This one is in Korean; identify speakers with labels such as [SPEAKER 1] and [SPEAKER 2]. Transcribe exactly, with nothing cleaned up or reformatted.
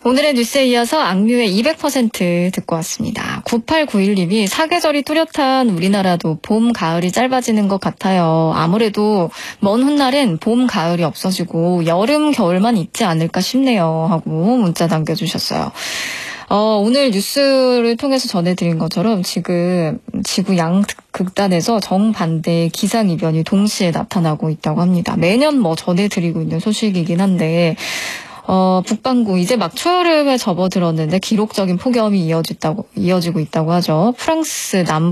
[SPEAKER 1] 오늘의 뉴스에 이어서 악뮤의 이백 퍼센트 듣고 왔습니다. 구팔구일 님이 사계절이 뚜렷한 우리나라도 봄, 가을이 짧아지는 것 같아요. 아무래도 먼 훗날엔 봄, 가을이 없어지고 여름, 겨울만 있지 않을까 싶네요. 하고 문자 남겨주셨어요. 어, 오늘 뉴스를 통해서 전해드린 것처럼 지금 지구 양극단에서 정반대의 기상이변이 동시에 나타나고 있다고 합니다. 매년 뭐 전해드리고 있는 소식이긴 한데 어, 북반구 이제 막 초여름에 접어들었는데 기록적인 폭염이 이어졌다고, 이어지고 있다고 하죠. 프랑스 남부